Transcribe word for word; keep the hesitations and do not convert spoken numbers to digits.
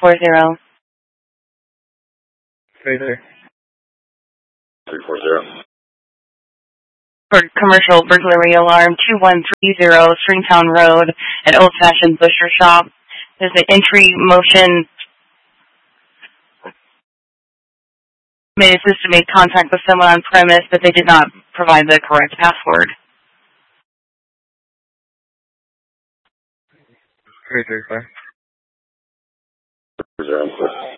four zero. three zero. three four zero. For commercial burglary alarm two one three zero Stringtown Road at Old Fashioned Butcher Shop. There's an entry motion. Made a system made contact with someone on premise, but they did not provide the correct password. three three five. Zero.